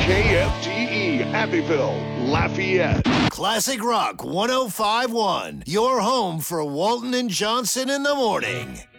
KFGE Abbeville, Lafayette. Classic Rock 105.1, your home for Walton and Johnson in the morning.